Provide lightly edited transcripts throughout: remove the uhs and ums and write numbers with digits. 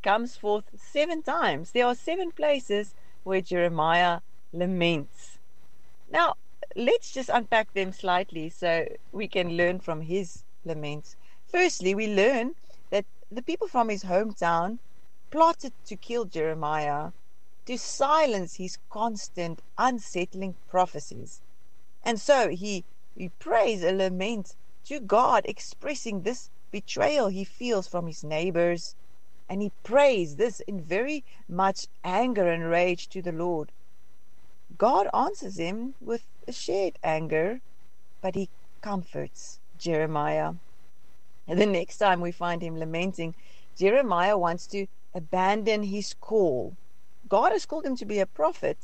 comes forth 7 times. There are 7 places where Jeremiah laments. Now, let's just unpack them slightly so we can learn from his laments. Firstly, we learn that the people from his hometown plotted to kill Jeremiah, to silence his constant, unsettling prophecies. And so he prays a lament to God, expressing this betrayal he feels from his neighbors. And he prays this in very much anger and rage to the Lord. God answers him with a shared anger, but he comforts Jeremiah. And the next time we find him lamenting, Jeremiah wants to abandon his call. God has called him to be a prophet,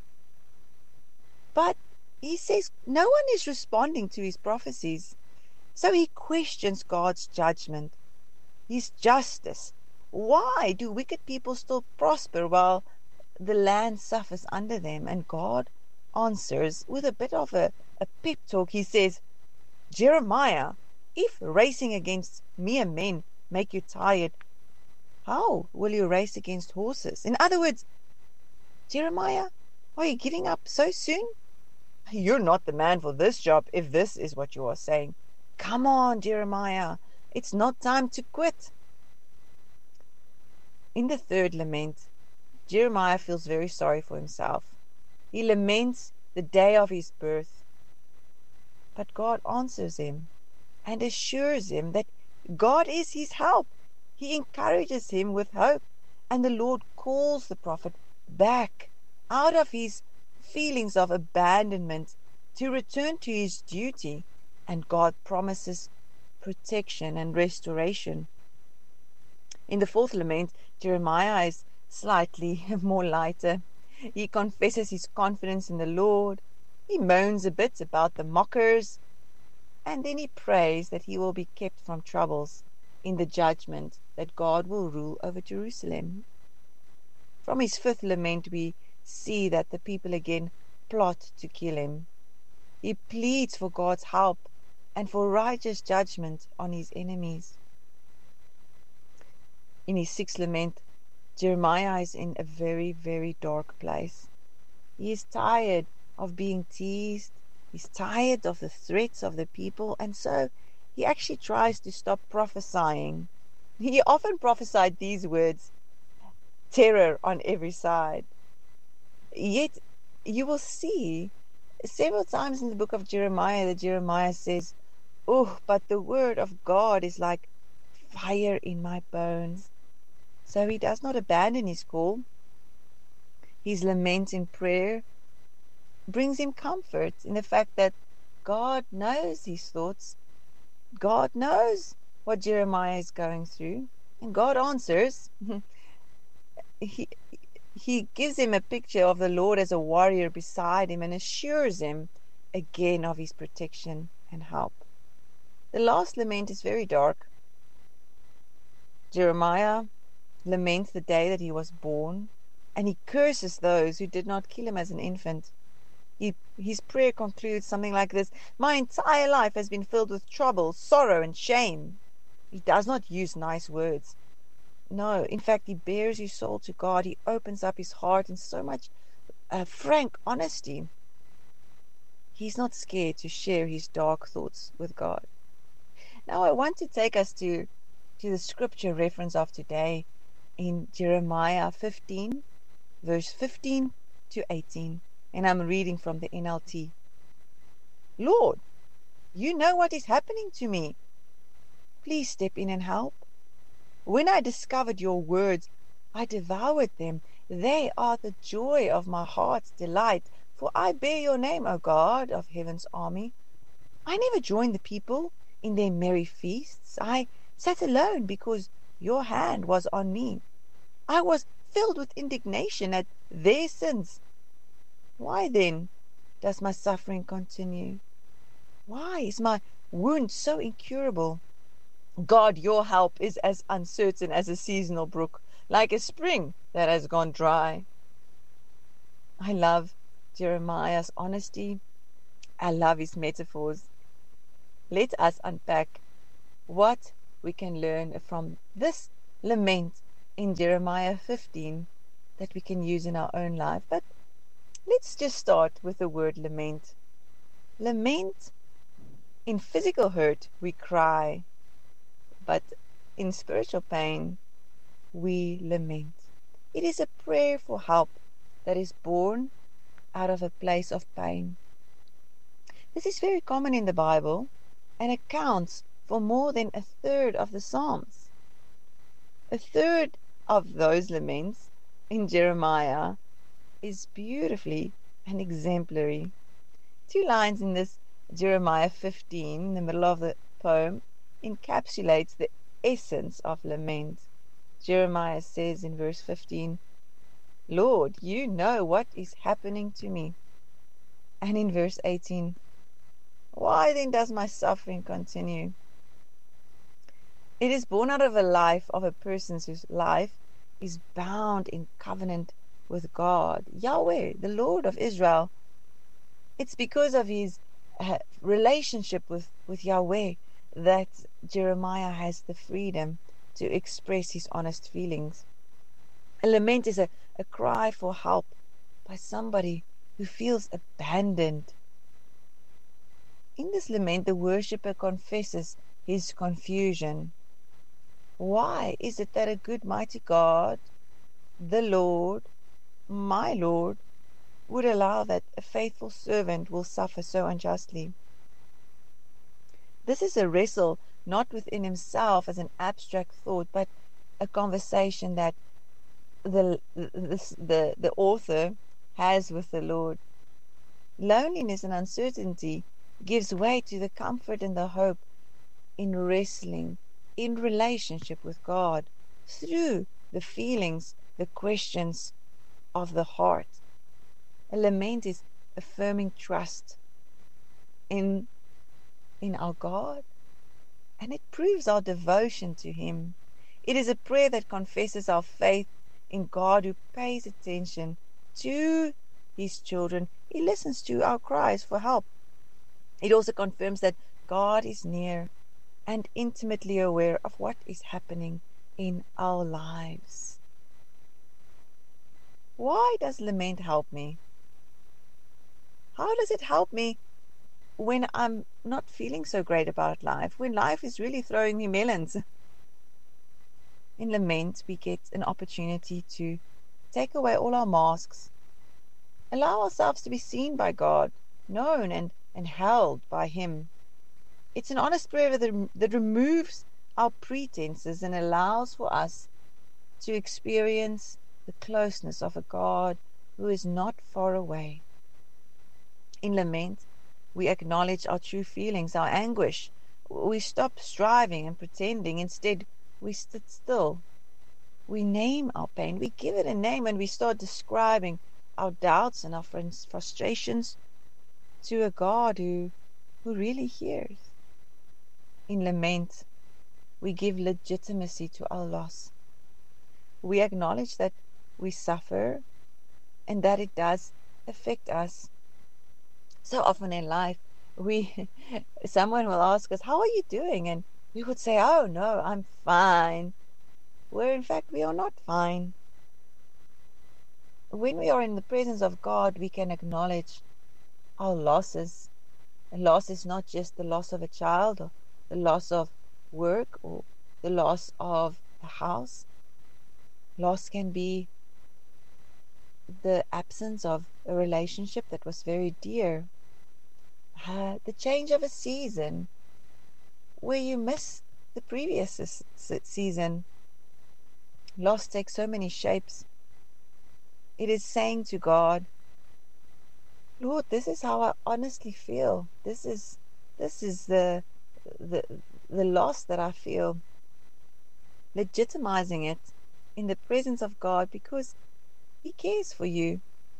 but he says no one is responding to his prophecies. So he questions God's judgment, his justice. Why do wicked people still prosper while the land suffers under them? And God answers with a bit of a pep talk. He says, Jeremiah, if racing against mere men make you tired, how will you race against horses? In other words, Jeremiah, are you giving up so soon? You're not the man for this job if this is what you are saying. Come on, Jeremiah, it's not time to quit. In the third lament, Jeremiah feels very sorry for himself. He laments the day of his birth. But God answers him and assures him that God is his help. He encourages him with hope, and the Lord calls the prophet back out of his feelings of abandonment to return to his duty, and God promises protection and restoration. In the fourth lament, Jeremiah is slightly more lighter. He confesses his confidence in the Lord. He moans a bit about the mockers, and then he prays that he will be kept from troubles in the judgment that God will rule over Jerusalem. From his fifth lament, we see that the people again plot to kill him. He pleads for God's help and for righteous judgment on his enemies. In his sixth lament, Jeremiah is in a very, very dark place. He is tired of being teased. He's tired of the threats of the people, and so he actually tries to stop prophesying. He often prophesied these words, terror on every side. Yet you will see several times in the book of Jeremiah that Jeremiah says, oh, but the word of God is like fire in my bones. So he does not abandon his call. His lament in prayer brings him comfort in the fact that God knows his thoughts. God knows what Jeremiah is going through, and God answers. He gives him a picture of the Lord as a warrior beside him and assures him again of his protection and help. The last lament is very dark. Jeremiah laments the day that he was born, and he curses those who did not kill him as an infant. His prayer concludes something like this: my entire life has been filled with trouble, sorrow, and shame. He does not use nice words. No, in fact, he bears his soul to God. He opens up his heart in so much frank honesty. He's not scared to share his dark thoughts with God. Now, I want to take us to the scripture reference of today in Jeremiah 15, verse 15 to 18. And I'm reading from the NLT. Lord, you know what is happening to me. Please step in and help. When I discovered your words, I devoured them. They are the joy of my heart's delight, for I bear your name, O God of heaven's army. I never joined the people in their merry feasts. I sat alone because your hand was on me. I was filled with indignation at their sins. Why then does my suffering continue? Why is my wound so incurable? God, your help is as uncertain as a seasonal brook, like a spring that has gone dry. I love Jeremiah's honesty. I love his metaphors. Let us unpack what we can learn from this lament in Jeremiah 15 that we can use in our own life. But let's just start with the word lament. Lament, in physical hurt, we cry, but in spiritual pain, we lament. It is a prayer for help that is born out of a place of pain. This is very common in the Bible and accounts for more than a third of the Psalms. A third of those laments in Jeremiah is beautifully and exemplary. 2 lines in this Jeremiah 15, in the middle of the poem, encapsulates the essence of lament. Jeremiah says in verse 15, Lord, you know what is happening to me. And in verse 18, why then does my suffering continue? It is born out of a life of a person whose life is bound in covenant with God, Yahweh, the Lord of Israel. It's because of his relationship with Yahweh that Jeremiah has the freedom to express his honest feelings. A lament is a cry for help by somebody who feels abandoned. In this lament, the worshipper confesses his confusion. Why is it that a good, mighty God, the Lord, my Lord, would allow that a faithful servant will suffer so unjustly? This is a wrestle not within himself as an abstract thought, but a conversation that the author has with the Lord. Loneliness and uncertainty gives way to the comfort and the hope in wrestling in relationship with God through the feelings, the questions of the heart. A lament is affirming trust in our God, and it proves our devotion to Him. It is a prayer that confesses our faith in God, who pays attention to His children. He listens to our cries for help. It also confirms that God is near and intimately aware of what is happening in our lives. Why does lament help me? How does it help me when I'm not feeling so great about life, when life is really throwing me melons? In lament, we get an opportunity to take away all our masks, allow ourselves to be seen by God, known and held by Him. It's an honest prayer that removes our pretenses and allows for us to experience the closeness of a God who is not far away. In lament, we acknowledge our true feelings, our anguish. We stop striving and pretending. Instead, we sit still. We name our pain. We give it a name, and we start describing our doubts and our frustrations to a God who really hears. In lament, we give legitimacy to our loss. We acknowledge that we suffer and that it does affect us. So often in life, someone will ask us, how are you doing? And we would say, oh no, I'm fine. Where in fact we are not fine. When we are in the presence of God, we can acknowledge our losses. A loss is not just the loss of a child, or the loss of work, or the loss of a house. Loss can be the absence of a relationship that was very dear. The change of a season where you miss the previous season. Loss takes so many shapes. It is saying to God, Lord, this is how I honestly feel. This is the loss that I feel. Legitimizing it in the presence of God because He cares for you.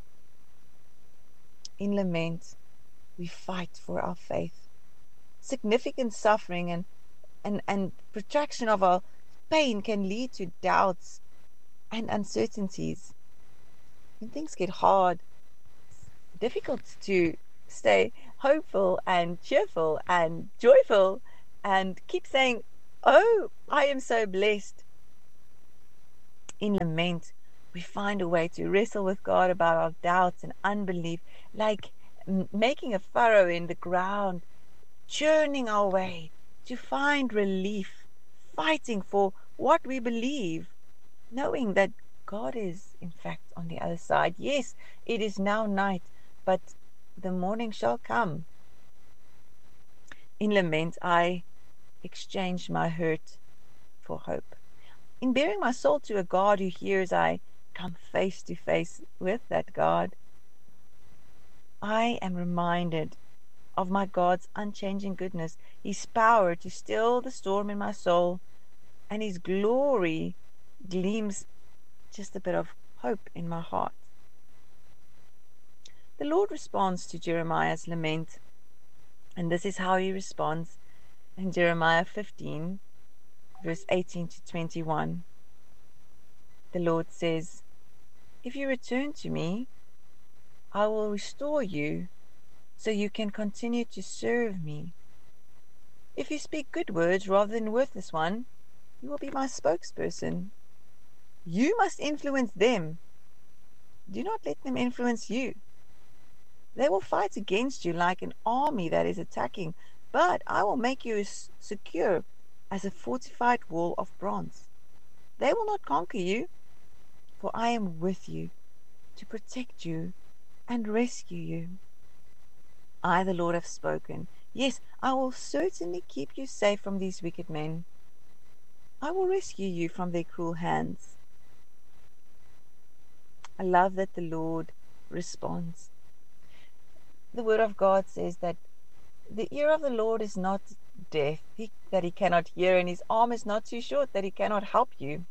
In lament, we fight for our faith. Significant suffering and protraction of our pain can lead to doubts and uncertainties. When things get hard, it's difficult to stay hopeful and cheerful and joyful and keep saying, oh, I am so blessed. In lament, we find a way to wrestle with God about our doubts and unbelief, like making a furrow in the ground, churning our way to find relief, fighting for what we believe, knowing that God is, in fact, on the other side. Yes, it is now night, but the morning shall come. In lament, I exchange my hurt for hope. In bearing my soul to a God who hears, I come face to face with that God. I am reminded of my God's unchanging goodness, His power to still the storm in my soul, and His glory gleams just a bit of hope in my heart. The Lord responds to Jeremiah's lament, and this is how He responds in Jeremiah 15, verse 18 to 21. The Lord says, "If you return to me, I will restore you so you can continue to serve me. If you speak good words rather than worthless ones, you will be my spokesperson. You must influence them. Do not let them influence you. They will fight against you like an army that is attacking, but I will make you secure as a fortified wall of bronze. They will not conquer you, for I am with you to protect you and rescue you. I, the Lord, have spoken. Yes, I will certainly keep you safe from these wicked men. I will rescue you from their cruel hands." I love that the Lord responds. The Word of God says that the ear of the Lord is not deaf, that He cannot hear, and His arm is not too short that He cannot help you.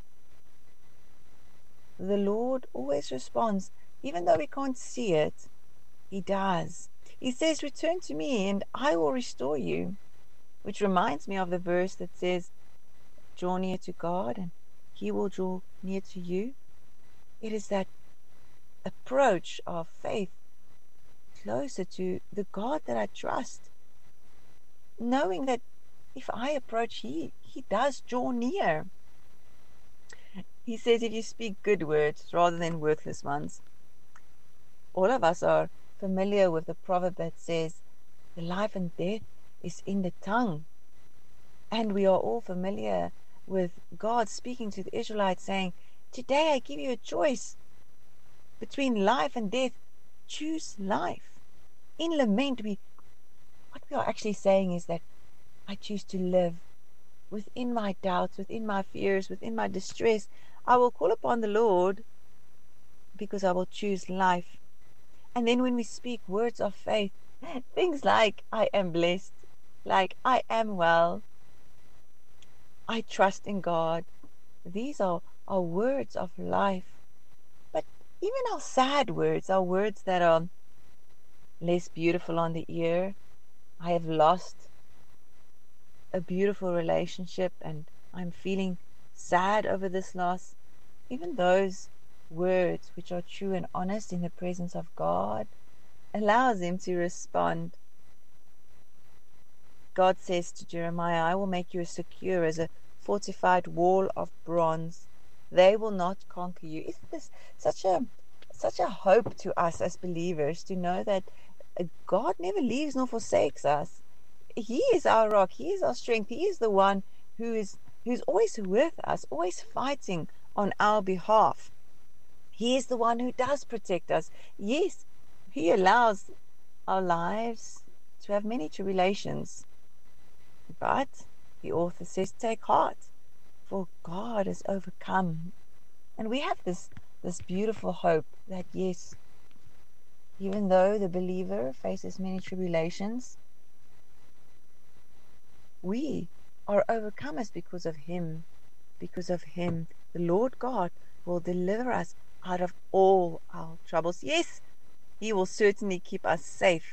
The Lord always responds, even though we can't see it. He does. He says, "Return to me and I will restore you," which reminds me of the verse that says, "Draw near to God and He will draw near to you." It is that approach of faith closer to the God that I trust, knowing that if I approach, He does draw near. He says, if you speak good words rather than worthless ones. All of us are familiar with the proverb that says, "The life and death is in the tongue." And we are all familiar with God speaking to the Israelites saying, "Today I give you a choice between life and death. Choose life." In lament, what we are actually saying is that I choose to live within my doubts, within my fears, within my distress. I will call upon the Lord because I will choose life. And then when we speak words of faith, things like "I am blessed," like "I am well," "I trust in God," these are words of life. But even our sad words are words that are less beautiful on the ear. I have lost a beautiful relationship and I'm feeling sad over this loss. Even those words which are true and honest in the presence of God allows Him to respond. God says to Jeremiah, "I will make you as secure as a fortified wall of bronze. They will not conquer you." Isn't this such a hope to us as believers to know that God never leaves nor forsakes us? He is our rock. He is our strength. He is the one who's always with us, always fighting on our behalf. He is the one who does protect us. Yes, He allows our lives to have many tribulations. But the author says, "Take heart, for God has overcome." And we have this beautiful hope that yes, even though the believer faces many tribulations, we are overcomers because of Him. Because of Him, the Lord God will deliver us out of all our troubles. Yes, He will certainly keep us safe.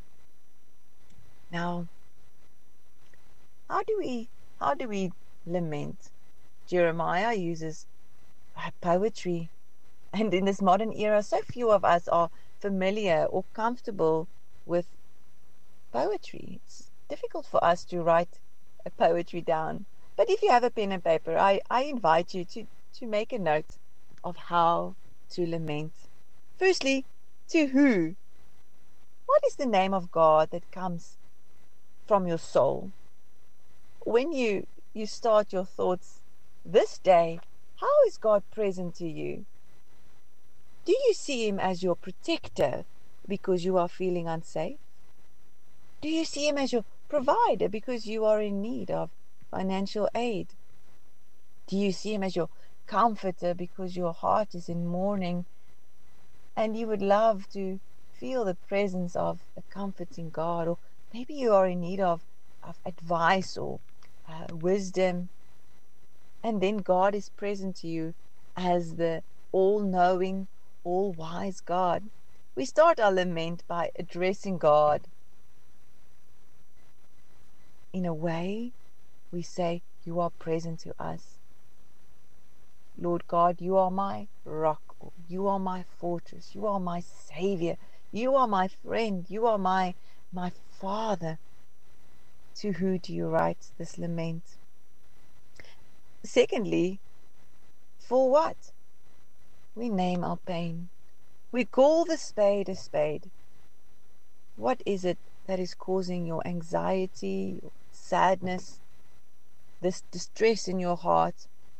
Now, how do we lament? Jeremiah uses poetry, and in this modern era, so few of us are familiar or comfortable with poetry. It's difficult for us to write a poetry down. But if you have a pen and paper, I invite you to to make a note of how to lament. Firstly, to who? What is the name of God that comes from your soul? When you start your thoughts this day, how is God present to you? Do you see him as your protector because you are feeling unsafe? Do you see him as your provider because you are in need of financial aid? Do you see him as your comforter because your heart is in mourning and you would love to feel the presence of a comforting God? Or maybe you are in need of advice or wisdom, and then God is present to you as the all-knowing, all-wise God. We start our lament by addressing God. In a way, we say, you are present to us. Lord God, you are my rock, you are my fortress, you are my Savior, you are my friend, you are my Father. To who do you write this lament? Secondly, for what? We name our pain. We call the spade a spade. What is it that is causing your anxiety, your sadness, this distress in your heart?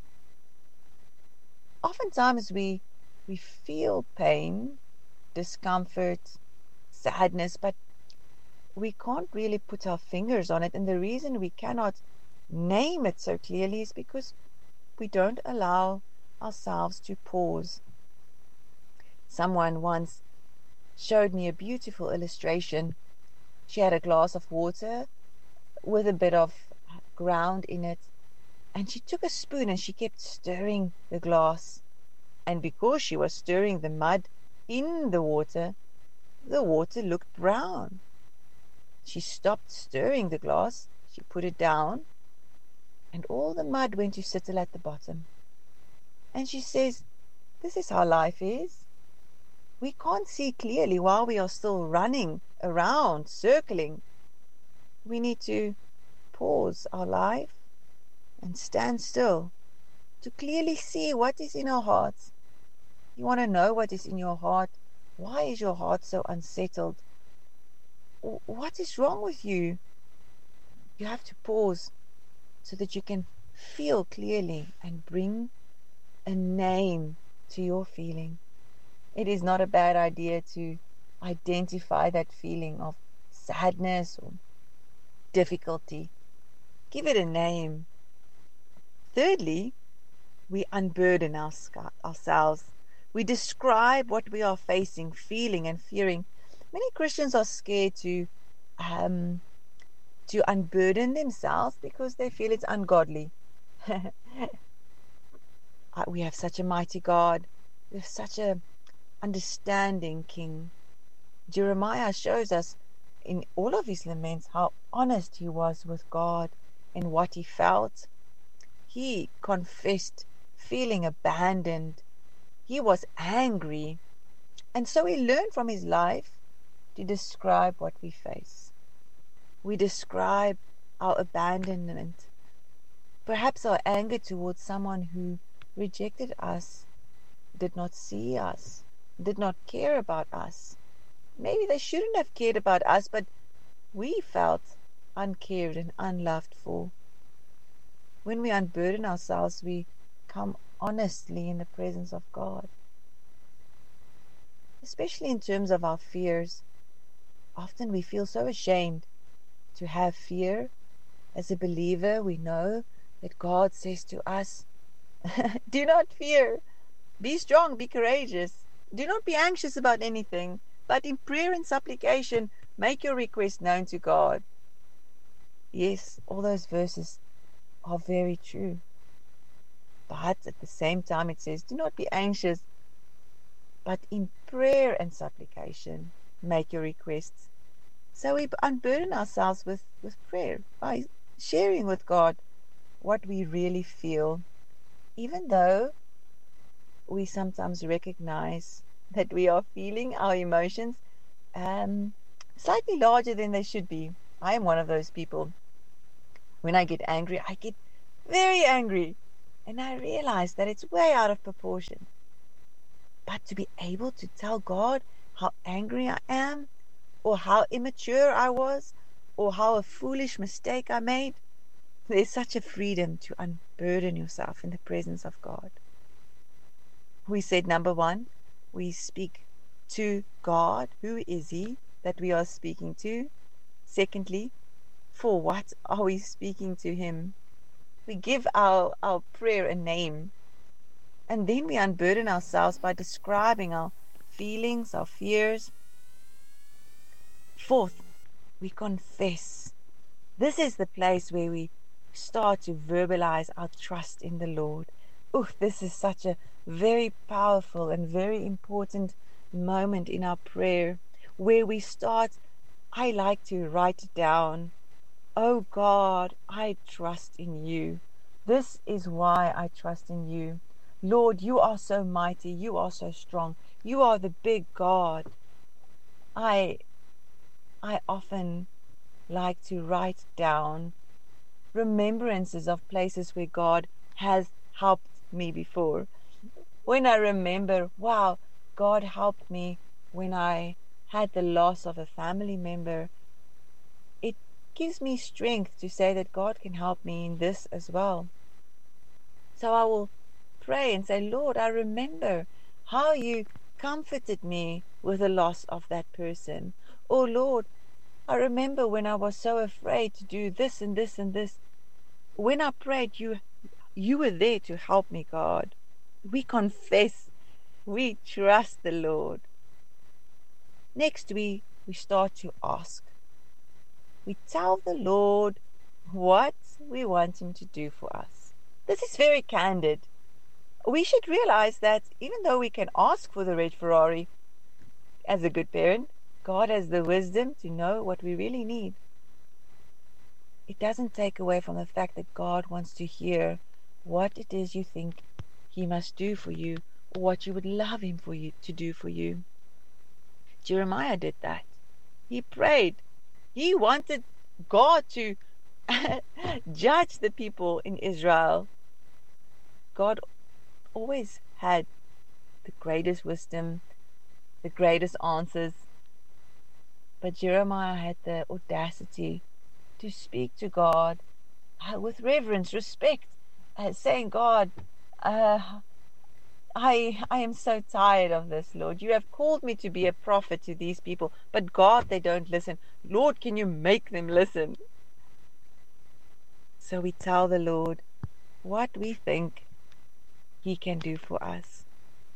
Oftentimes we feel pain, discomfort, sadness, but we can't really put our fingers on it. And the reason we cannot name it so clearly is because we don't allow ourselves to pause. Someone once showed me a beautiful illustration. She had a glass of water with a bit of ground in it, and she took a spoon and she kept stirring the glass. And because she was stirring the mud in the water looked brown. She stopped stirring the glass, she put it down, and all the mud went to settle at the bottom. And she says, this is how life is. We can't see clearly while we are still running around, circling. We need to pause our life and stand still to clearly see what is in our hearts. You want to know what is in your heart? Why is your heart so unsettled? What is wrong with you? You have to pause so that you can feel clearly and bring a name to your feeling. It is not a bad idea to identify that feeling of sadness or difficulty. Give it a name. Thirdly, we unburden ourselves. We describe what we are facing, feeling, and fearing. Many Christians are scared to unburden themselves because they feel it's ungodly. We have such a mighty God. We have such a understanding King. Jeremiah shows us in all of his laments how honest he was with God and what he felt. He confessed feeling abandoned. He was angry. And so we learn from his life to describe what we face. We describe our abandonment, perhaps our anger towards someone who rejected us, did not see us, did not care about us. Maybe they shouldn't have cared about us, but we felt uncared and unloved for. When we unburden ourselves, we come honestly in the presence of God. Especially in terms of our fears. Often we feel so ashamed to have fear. As a believer, we know that God says to us, do not fear. Be strong, be courageous. Do not be anxious about anything, but in prayer and supplication, make your request known to God. Yes, all those verses are very true. But at the same time, it says, do not be anxious, but in prayer and supplication, make your requests. So we unburden ourselves with prayer by sharing with God what we really feel, even though we sometimes recognize that we are feeling our emotions slightly larger than they should be. I am one of those people. When I get angry, I get very angry. And I realized that it's way out of proportion. But to be able to tell God how angry I am, or how immature I was, or how a foolish mistake I made, there's such a freedom to unburden yourself in the presence of God. We said, number one, we speak to God. Who is He that we are speaking to? Secondly, for what are we speaking to Him? We give our prayer a name. And then we unburden ourselves by describing our feelings, our fears. Fourth, we confess. This is the place where we start to verbalize our trust in the Lord. This is such a very powerful and very important moment in our prayer where we start. I like to write down, oh God, I trust in you. This is why I trust in you. Lord, you are so mighty. You are so strong. You are the big God. I often like to write down remembrances of places where God has helped me before. When I remember, wow, God helped me when I had the loss of a family member, it gives me strength to say that God can help me in this as well. So I will pray and say, Lord, I remember how you comforted me with the loss of that person. Oh Lord, I remember when I was so afraid to do this and this and this. When I prayed, you were there to help me, God. We confess, we trust the Lord. Next, we start to ask. We tell the Lord what we want Him to do for us. This is very candid. We should realize that even though we can ask for the red Ferrari as a good parent, God has the wisdom to know what we really need. It doesn't take away from the fact that God wants to hear what it is you think He must do for you, or what you would love Him for you to do for you. Jeremiah did that. He prayed. He wanted God to judge the people in Israel. God always had the greatest wisdom, the greatest answers. But Jeremiah had the audacity to speak to God with reverence, respect, saying, God, I am so tired of this, Lord. You have called me to be a prophet to these people, but God, they don't listen. Lord, can you make them listen? So we tell the Lord what we think He can do for us.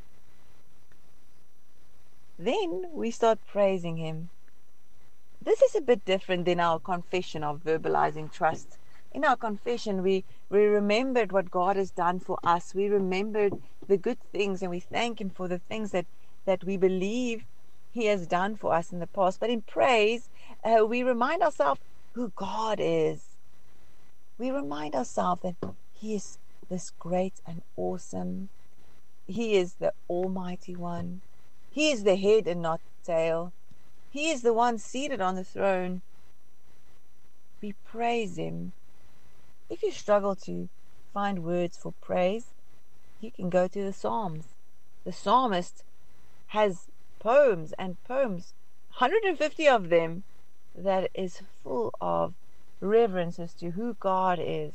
Then we start praising Him. This is a bit different than our confession of verbalizing trust. In our confession, we remembered what God has done for us. We remembered the good things, and we thank Him for the things that we believe He has done for us in the past. But in praise, we remind ourselves who God is. We remind ourselves that He is this great and awesome. He is the Almighty One. He is the head and not the tail. He is the one seated on the throne. We praise Him. If you struggle to find words for praise, you can go to the Psalms. The psalmist has poems and poems, 150 of them, that is full of reverences to who God is.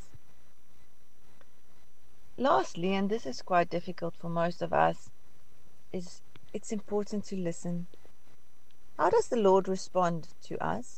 Lastly, and this is quite difficult for most of us, is it's important to listen. How does the Lord respond to us?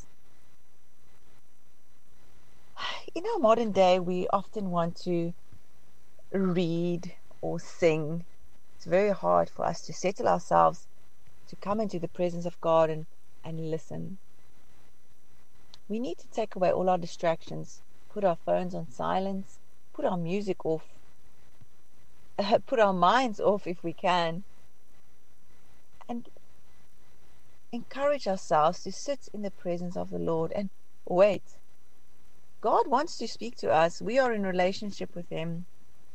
In our modern day, we often want to read or sing. It's very hard for us to settle ourselves, to come into the presence of God and listen. We need to take away all our distractions, put our phones on silence, put our music off, put our minds off if we can, and encourage ourselves to sit in the presence of the Lord and wait. God wants to speak to us. We are in relationship with Him.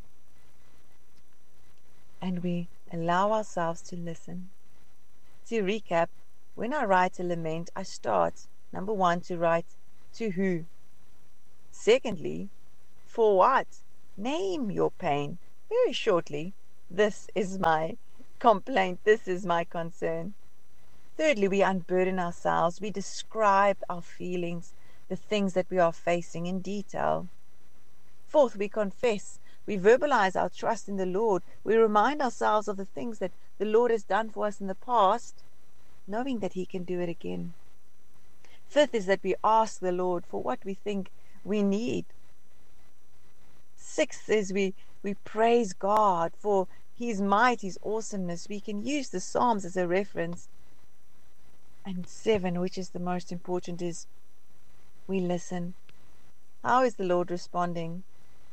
And we allow ourselves to listen. To recap, when I write a lament, I start, number one, to write to who. Secondly, for what. Name your pain very shortly. This is my complaint. This is my concern. Thirdly, we unburden ourselves. We describe our feelings, the things that we are facing in detail. Fourth, we confess. We verbalize our trust in the Lord. We remind ourselves of the things that the Lord has done for us in the past, knowing that He can do it again. Fifth is that we ask the Lord for what we think we need. Sixth is we praise God for His might, His awesomeness. We can use the Psalms as a reference. And 7, which is the most important, is we listen. How is the Lord responding?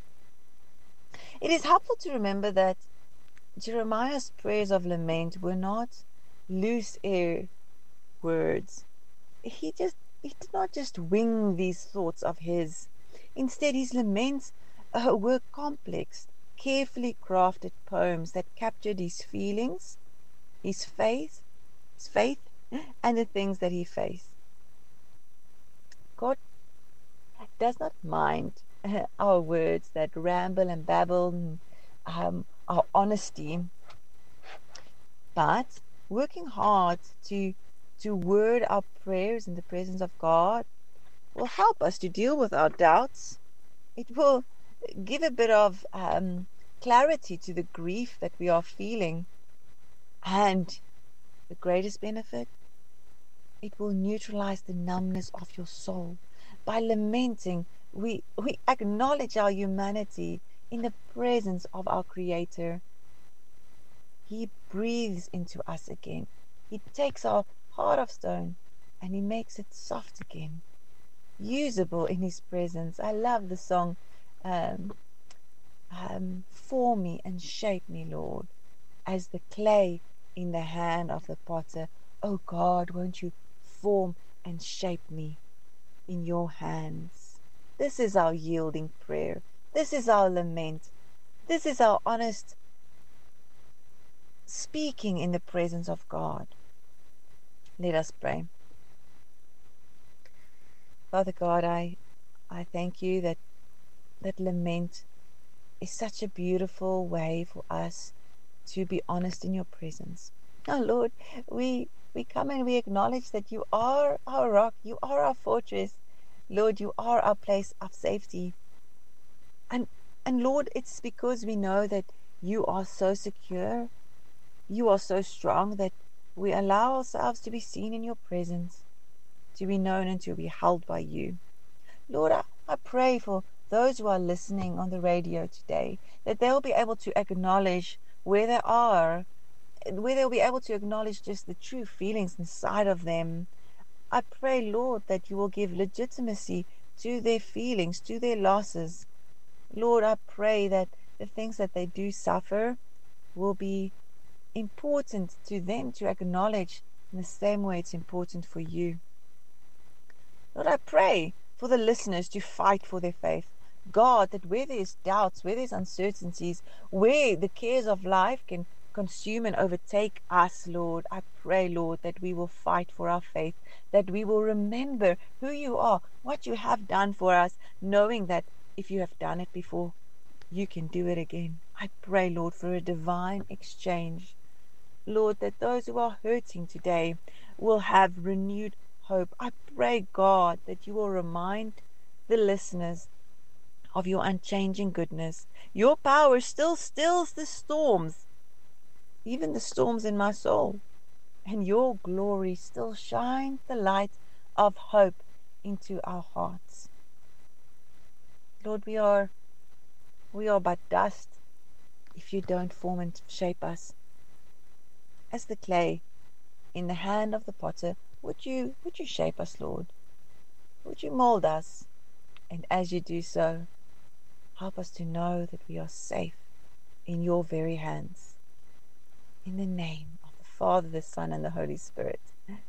It is helpful to remember that Jeremiah's prayers of lament were not loose air words. He did not just wing these thoughts of his. Instead, his laments were complex, carefully crafted poems that captured his feelings, his faith, and the things that he faced. God does not mind our words that ramble and babble, our honesty, but working hard to word our prayers in the presence of God will help us to deal with our doubts. It will give a bit of clarity to the grief that we are feeling, and the greatest benefit, it will neutralize the numbness of your soul. By lamenting, we acknowledge our humanity in the presence of our Creator. He breathes into us again. He takes our heart of stone and He makes it soft again, usable in His presence. I love the song, form me and shape me, Lord, as the clay in the hand of the potter. Oh God, won't you form and shape me in your hands? This is our yielding prayer. This is our lament. This is our honest speaking in the presence of God. Let us pray. Father God, I thank you that lament is such a beautiful way for us to be honest in your presence. Oh Lord, we come and we acknowledge that you are our rock, you are our fortress. Lord, you are our place of safety. And Lord, it's because we know that you are so secure, you are so strong, that we allow ourselves to be seen in your presence, to be known and to be held by you. Lord, I pray for those who are listening on the radio today, that they'll be able to acknowledge where they are, where they'll be able to acknowledge just the true feelings inside of them. I pray, Lord, that you will give legitimacy to their feelings, to their losses. Lord, I pray that the things that they do suffer will be important to them to acknowledge in the same way it's important for you. Lord, I pray for the listeners to fight for their faith. God, that where there's doubts, where there's uncertainties, where the cares of life can consume and overtake us, Lord, I pray, Lord, that we will fight for our faith, that we will remember who you are, what you have done for us, knowing that if you have done it before, you can do it again. I pray, Lord, for a divine exchange. Lord, that those who are hurting today will have renewed hope. I pray, God, that you will remind the listeners of your unchanging goodness. Your power still stills the storms, even the storms in my soul, and your glory still shines the light of hope into our hearts. Lord, we are but dust if you don't form and shape us. As the clay in the hand of the potter, would you shape us, Lord? Would you mold us? And as you do so, help us to know that we are safe in your very hands. In the name of the Father, the Son, and the Holy Spirit.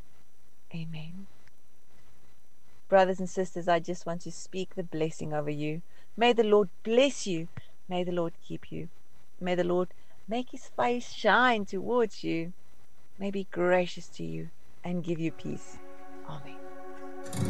Amen. Brothers and sisters, I just want to speak the blessing over you. May the Lord bless you. May the Lord keep you. May the Lord make his face shine towards you. May be gracious to you and give you peace. Amen.